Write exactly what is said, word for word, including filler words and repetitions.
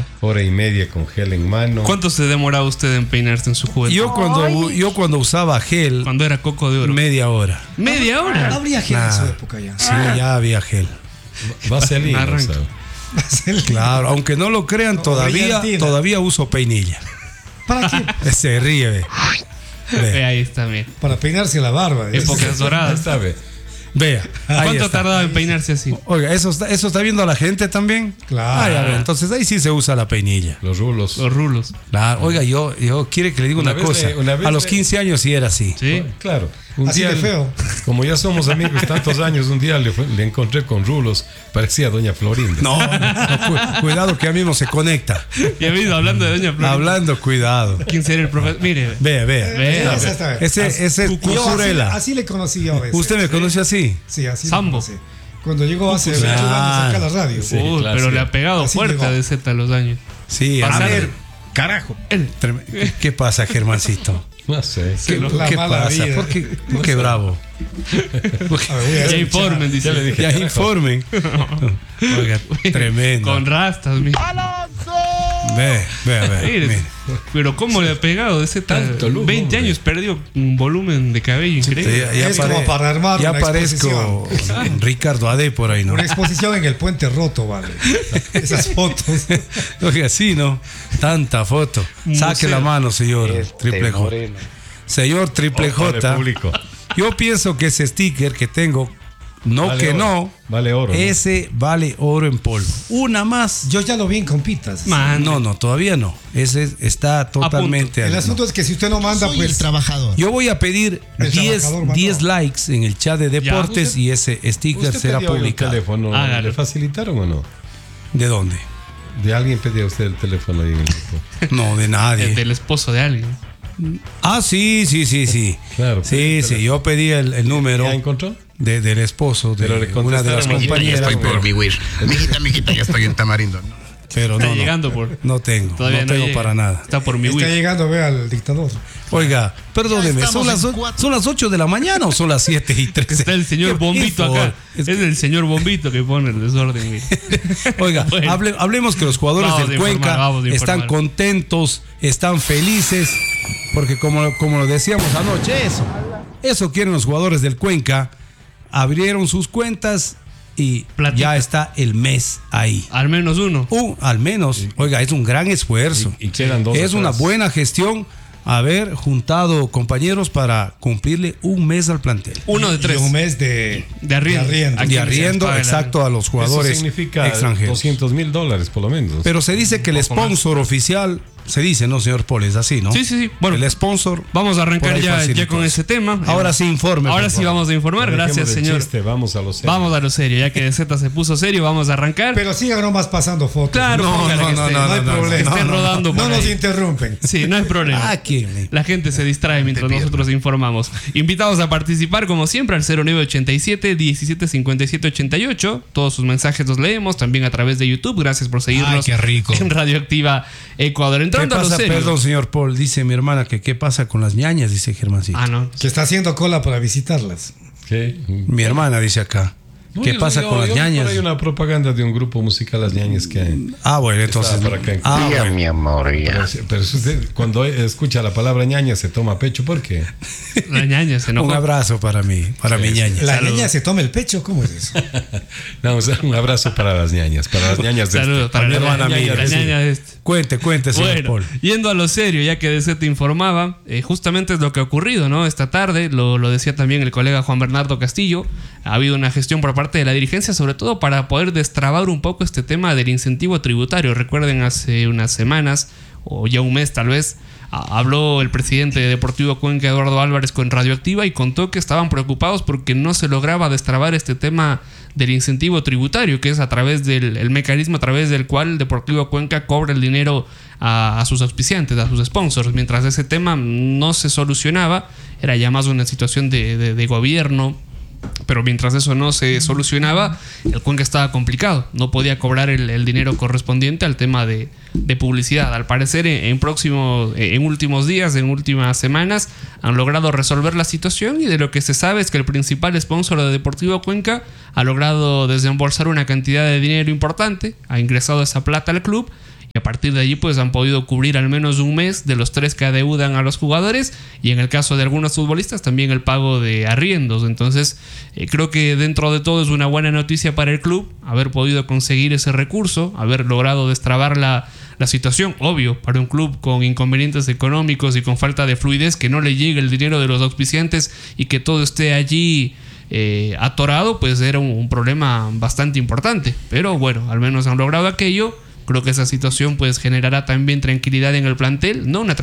Claro. Hora y media con gel en mano. ¿Cuánto se demoraba usted en peinarse en su juventud? Yo cuando, yo cuando usaba gel, Cuando era coco de oro. media hora. ¿Media No hora? habría gel Nah. en su época ya. Sí, ya había gel. Vaselina. Arranca. o sea. Claro, aunque no lo crean, todavía, brillantina. todavía uso peinilla. ¿Para qué? Se ríe, ve. Ve, Ve, ahí está, mira. Para peinarse la barba. Épocas Ahí doradas. está, ve. vea. ahí ¿Cuánto está. tardaba en peinarse así? Oiga, ¿eso está, ¿eso está viendo la gente también? Claro. Ah, ya ve, entonces ahí sí se usa la peinilla. Los rulos. Los rulos. Claro, oiga, yo, yo quiere que le diga Una una, vez cosa. le- una vez A los le- quince años sí era así. Sí. Claro. Un Así día, de feo. Como ya somos amigos tantos años, un día le, fue- le encontré con rulos. Parecía Doña Florinda. No, no, cu- cuidado que a mí no se conecta. Y ha venido hablando de Doña Florinda. Hablando, cuidado. ¿Quién sería el profesor? Mire, Vea, vea. Vea. Esa está bien. Ese, ese es Yo así, Cucurela. así le conocí yo a veces. ¿Usted me conoce así? Sí, así Sambo. le conocí. Cuando llegó hace Claro. veintiún años acá a la radio. Sí, uy, claro, pero sí. le ha pegado Así fuerte llegó. a D Z a los años. Sí, a Pasar- ver. Carajo. Él. Trem- ¿Qué pasa, Germancito? No sé. ¿Qué, lo- ¿qué la mala pasa? vida. ¿Por qué, por qué bravo? ¿Por qué- A ver, voy a Ya escuchar. informen, dice. Ya le dije. Ya carajo. informen. Oiga, tremendo. Con rastas, mire. Ve, ve, ve. Mire, mire. Pero cómo le ha pegado D Z. Tanto lujo, veinte hombre. años perdió un volumen de cabello increíble. Ya, ya Es como pare- para armar ya una parezco Ricardo Ade por ahí, ¿no? Una exposición en el Puente Roto, vale. Esas fotos. Oiga, sí, ¿no? Tanta foto. Saque Museo. la mano, señor Triple J. Señor Triple Ojo de J. público. Yo pienso que ese sticker que tengo, no Vale que oro. no, Vale oro. ¿no? ese vale oro en polvo. Una más. Yo ya lo vi en compitas. Man, No, no, todavía no. Ese está totalmente. El al- asunto es que si usted no manda, Soy pues. el trabajador. Yo voy a pedir El diez, trabajador mandó. diez likes en el chat de deportes usted- y ese sticker ¿Usted será pedía hoy un publicado. teléfono? Hágalo. ¿Le facilitaron o no? ¿De dónde? ¿De alguien pedía usted el teléfono ahí en el grupo? No, de nadie. el del esposo de alguien. Ah, sí, sí, sí, sí. Claro, Sí, pedí el sí, yo pedí el, el número ¿Ya encontró? de, del esposo de Pero le una de las contestaron, Mijita, ya compañeras, estoy por mi huir. Mijita, mijita, ya estoy en Tamarindo. pero Está no, no, llegando por. no tengo, Todavía no no tengo llega. para nada. Está por mi Está Wii. llegando a ver al dictador. Oiga, perdóneme, Ya ¿son estamos las, en o- cuatro. ¿son las ocho de la mañana o son las siete y trece? Está el señor Qué- Bombito qué acá. favor. Es el señor Bombito que pone el desorden. güey. Oiga, Bueno. hable- hablemos que los jugadores Vamos del a informar, Cuenca vamos a están informar. contentos, están felices, porque como, como lo decíamos anoche, eso, eso quieren los jugadores del Cuenca, abrieron sus cuentas y Platita. ya está el mes ahí. Al menos uno. Uh, al menos, oiga, es un gran esfuerzo. Y- y quedan dos es atrás. una buena gestión haber juntado compañeros para cumplirle un mes al plantel. Uno de Y tres. un mes de, De arriendo. arriendo. Aquí De se les arriendo, paga el exacto, a los Eso jugadores significa extranjeros. doscientos mil dólares por lo menos. Pero se dice que el poco más. sponsor oficial, se dice, ¿no, señor Paul? Es así, ¿no? Sí, sí, sí. Bueno, el sponsor. vamos a por arrancar ahí ya, facilitó ya con eso. ese tema. Ahora sí informe. Ahora por sí favor. vamos a informar. Dejemos Gracias, de señor. chiste, vamos a lo serio. Vamos a lo serio, ya que Z se puso serio, vamos a arrancar. Pero sigan nomás pasando fotos. Claro, no, póngale no, que no, esté- no, no hay no, no, problema. que esté no, no, rodando No por nos ahí. interrumpen. Sí, no hay problema. Ah, ¿quién? La gente se distrae mientras nosotros informamos. Invitados a participar, como siempre, al cero nueve ochenta y siete, diecisiete cincuenta y siete ochenta y ocho. Todos sus mensajes los leemos también a través de YouTube. Gracias por seguirnos Ay, qué rico. en Radioactiva Ecuador. ¿Qué Entrando a lo pasa? serio. Perdón, señor Paul. Dice mi hermana que qué pasa con las ñañas, dice Germancito. Ah, no. Que está haciendo cola para visitarlas. ¿Qué? Mi hermana dice acá. No, ¿Qué yo- pasa yo- con las yo vi por ñañas? Hay una propaganda de un grupo musical, Las Ñañas, que... Ah, bueno, entonces. Está por acá en- Ah, bueno. mi amor, Pero, pero si usted cuando escucha la palabra ñaña se toma pecho, ¿por qué? La ñaña se enojó. Un abrazo para mí, para mi ñaña. La Saludos. niña se toma el pecho, ¿cómo es eso? No, o sea, un abrazo para las ñañas, para las ñañas de Saludos este. para mi la hermana ñaña, amiga, la sí. ñaña de este. Cuente, cuente, señor Bueno, Paul. yendo a lo serio, ya que D Z te informaba, eh, justamente es lo que ha ocurrido, ¿no? Esta tarde, lo, lo decía también el colega Juan Bernardo Castillo, ha habido una gestión por parte de la dirigencia, sobre todo para poder destrabar un poco este tema del incentivo tributario. Recuerden, hace unas semanas, o ya un mes tal vez, a- habló el presidente de Deportivo Cuenca, Eduardo Álvarez, con Radioactiva y contó que estaban preocupados porque no se lograba destrabar este tema del incentivo tributario, que es a través del el mecanismo a través del cual Deportivo Cuenca cobra el dinero a, a sus auspiciantes, a sus sponsors. Mientras ese tema no se solucionaba, era ya más una situación de, de, de gobierno. Pero mientras eso no se solucionaba, el Cuenca estaba complicado. No podía cobrar el, el dinero correspondiente al tema de, de publicidad. Al parecer, en, en, próximo, en últimos días, en últimas semanas, han logrado resolver la situación. Y de lo que se sabe es que el principal sponsor de Deportivo Cuenca ha logrado desembolsar una cantidad de dinero importante, ha ingresado esa plata al club. Y a partir de allí pues han podido cubrir al menos un mes de los tres que adeudan a los jugadores, y en el caso de algunos futbolistas también el pago de arriendos. Entonces eh, creo que dentro de todo es una buena noticia para el club haber podido conseguir ese recurso, haber logrado destrabar la, la situación. Obvio, para un club con inconvenientes económicos y con falta de fluidez, que no le llegue el dinero de los auspiciantes y que todo esté allí eh, atorado, pues era un, un problema bastante importante. Pero bueno, al menos han logrado aquello. Creo que esa situación pues generará también tranquilidad en el plantel, no una